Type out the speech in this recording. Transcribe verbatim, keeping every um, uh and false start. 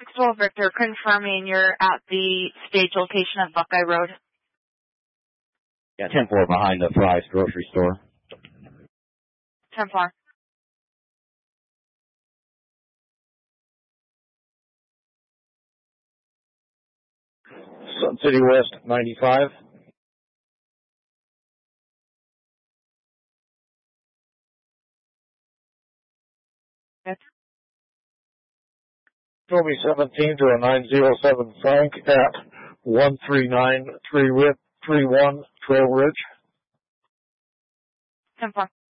Maxwell Victor, confirming you're at the stage location of Buckeye Road. Yeah, ten four behind the Fry's grocery store. ten four. Sun City West, ninety-five. Yes. Toby seventeen to a nine zero seven Frank at one three nine three one Trail Ridge. ten four.